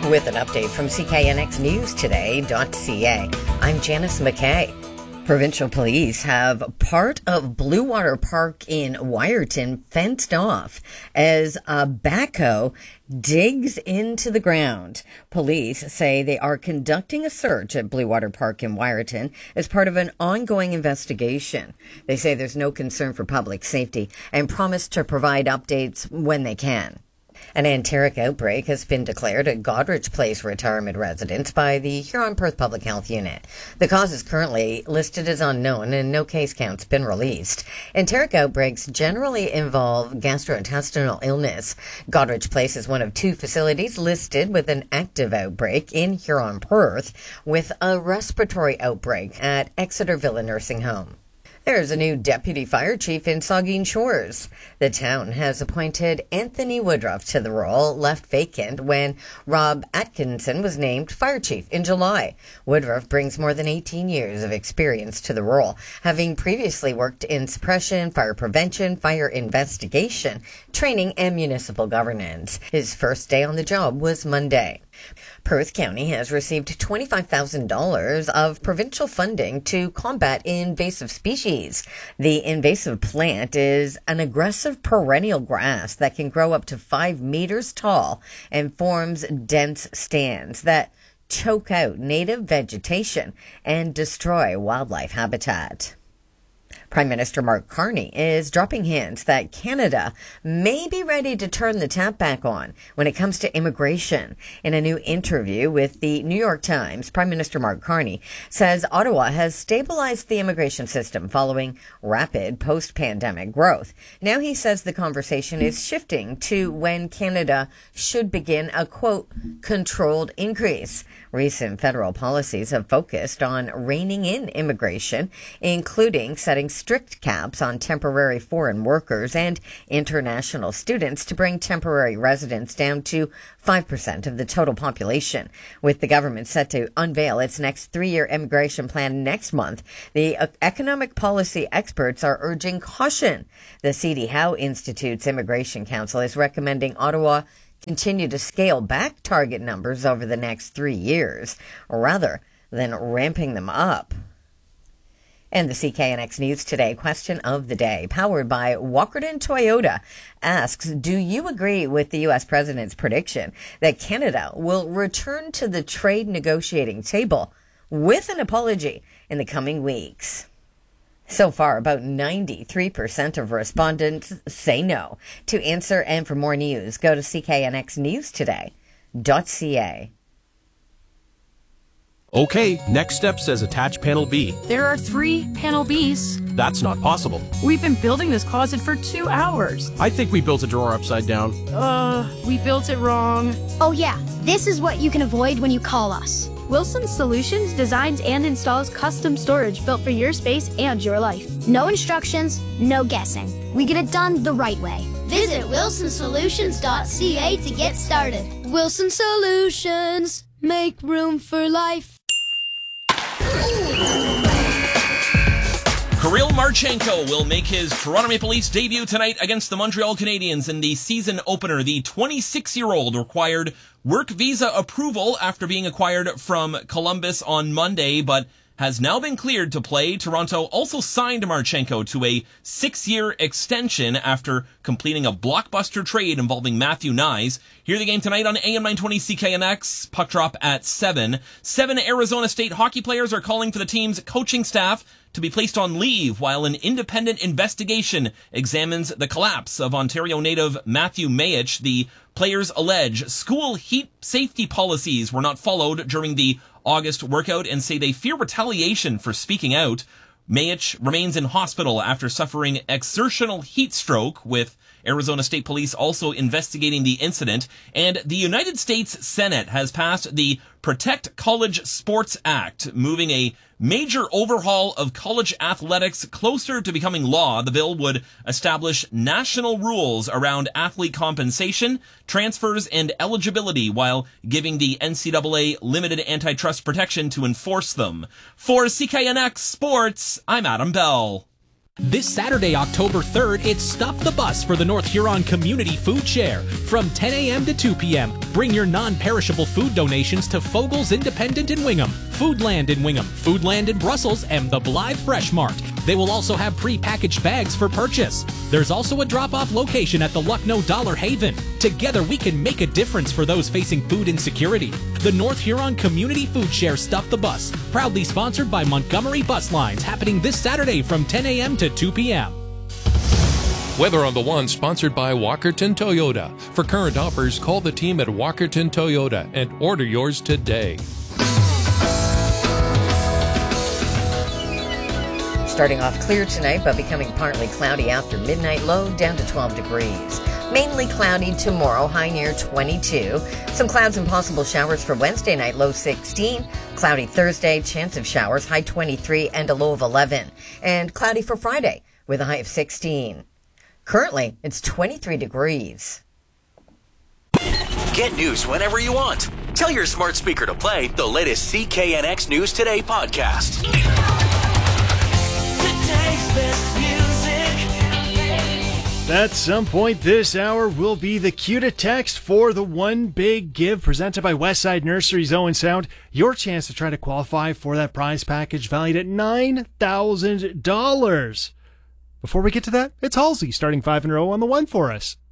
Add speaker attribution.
Speaker 1: with an update from CKNXNewsToday.ca. I'm Janice McKay. Provincial police have part of Blue Water Park in Wyerton fenced off as a backhoe digs into the ground. Police say they are conducting a search at Blue Water Park in Wyerton as part of an ongoing investigation. They say there's no concern for public safety and promise to provide updates when they can. An enteric outbreak has been declared at Goderich Place retirement residence by the Huron-Perth Public Health Unit. The cause is currently listed as unknown and no case count's been released. Enteric outbreaks generally involve gastrointestinal illness. Goderich Place is one of two facilities listed with an active outbreak in Huron-Perth, with a respiratory outbreak at Exeter Villa Nursing Home. There's a new deputy fire chief in Saugeen Shores. The town has appointed Anthony Woodruff to the role, left vacant when Rob Atkinson was named fire chief in July. Woodruff brings more than 18 years of experience to the role, having previously worked in suppression, fire prevention, fire investigation, training, and municipal governance. His first day on the job was Monday. Perth County has received $25,000 of provincial funding to combat invasive species. The invasive plant is an aggressive perennial grass that can grow up to 5 meters tall and forms dense stands that choke out native vegetation and destroy wildlife habitat. Prime Minister Mark Carney is dropping hints that Canada may be ready to turn the tap back on when it comes to immigration. In a new interview with the New York Times, Prime Minister Mark Carney says Ottawa has stabilized the immigration system following rapid post-pandemic growth. Now he says the conversation is shifting to when Canada should begin a, quote, controlled increase. Recent federal policies have focused on reining in immigration, including setting strict caps on temporary foreign workers and international students to bring temporary residents down to 5% of the total population. With the government set to unveil its next 3-year immigration plan next month, the economic policy experts are urging caution. The C.D. Howe Institute's Immigration Council is recommending Ottawa continue to scale back target numbers over the next 3 years, rather than ramping them up. And the CKNX News Today question of the day, powered by Walkerton Toyota, asks, do you agree with the U.S. President's prediction that Canada will return to the trade negotiating table with an apology in the coming weeks? So far, about 93% of respondents say no. To answer and for more news, go to CKNXNewsToday.ca.
Speaker 2: Okay, next step says attach panel B.
Speaker 3: There are 3 panel Bs.
Speaker 2: That's not possible.
Speaker 3: We've been building this closet for 2 hours.
Speaker 2: I think we built a drawer upside down.
Speaker 3: We built it wrong.
Speaker 4: Oh yeah, this is what you can avoid when you call us.
Speaker 5: Wilson Solutions designs and installs custom storage built for your space and your life.
Speaker 4: No instructions, no guessing. We get it done the right way.
Speaker 6: Visit wilsonsolutions.ca to get started. Wilson Solutions, make room for life.
Speaker 7: Kirill Marchenko will make his Toronto Maple Leafs debut tonight against the Montreal Canadiens in the season opener. The 26-year-old required work visa approval after being acquired from Columbus on Monday, but has now been cleared to play. Toronto also signed Marchenko to a 6-year extension after completing a blockbuster trade involving Matthew Knies. Hear the game tonight on AM 920 CKNX. Puck drop at 7. 7 Arizona State hockey players are calling for the team's coaching staff to be placed on leave while an independent investigation examines the collapse of Ontario native Matthew Mayich. The players allege school heat safety policies were not followed during the August workout and say they fear retaliation for speaking out. Mayich remains in hospital after suffering exertional heat stroke, with Arizona State Police also investigating the incident. And the United States Senate has passed the Protect College Sports Act, moving a major overhaul of college athletics closer to becoming law. The bill would establish national rules around athlete compensation, transfers, and eligibility, while giving the NCAA limited antitrust protection to enforce them. For CKNX Sports, I'm Adam Bell.
Speaker 8: This Saturday, October 3rd, it's Stuff the Bus for the North Huron Community Food Share. From 10 a.m. to 2 p.m., bring your non-perishable food donations to Fogel's Independent in Wingham, Foodland in Wingham, Foodland in Brussels, and the Blythe Fresh Mart. They will also have pre-packaged bags for purchase. There's also a drop-off location at the Lucknow Dollar Haven. Together, we can make a difference for those facing food insecurity. The North Huron Community Food Share Stuff the Bus, proudly sponsored by Montgomery Bus Lines, happening this Saturday from 10 a.m. to 2 p.m.
Speaker 9: Weather on the One, sponsored by Walkerton Toyota. For current offers, call the team at Walkerton Toyota and order yours today.
Speaker 1: Starting off clear tonight, but becoming partly cloudy after midnight, low down to 12 degrees. Mainly cloudy tomorrow, high near 22. Some clouds and possible showers for Wednesday night, low 16. Cloudy Thursday, chance of showers, high 23 and a low of 11. And cloudy for Friday with a high of 16. Currently, it's 23 degrees.
Speaker 10: Get news whenever you want. Tell your smart speaker to play the latest CKNX News Today podcast.
Speaker 11: At some point this hour will be the cue to text for the One Big Give presented by Westside Nursery's Owen Sound. Your chance to try to qualify for that prize package valued at $9,000. Before we get to that, it's Halsey starting 5 in a row on the One for us.